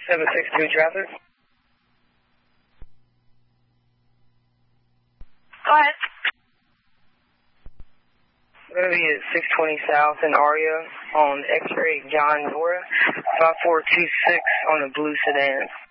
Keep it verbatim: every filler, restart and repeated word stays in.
seven six two traffic. Go ahead. We're going to be at six twenty South in Aria on X-ray John Nora, five four two six on a blue sedan.